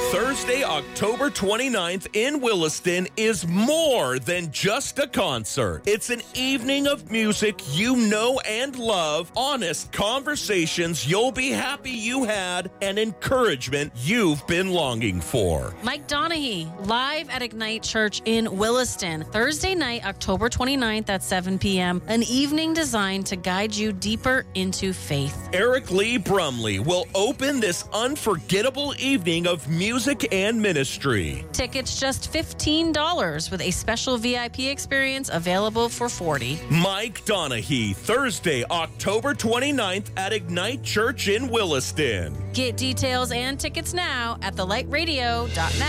Thursday, October 29th in Williston is more than just a concert. It's an evening of music you know and love, honest conversations you'll be happy you had, and encouragement you've been longing for. Mike Donaghy, live at Ignite Church in Williston, Thursday night, October 29th at 7 p.m., an evening designed to guide you deeper into faith. Eric Lee Brumley will open this unforgettable evening of music and ministry. Tickets just $15 with a special VIP experience available for $40. Mike Donaghy, Thursday, October 29th at Ignite Church in Williston. Get details and tickets now at thelightradio.net.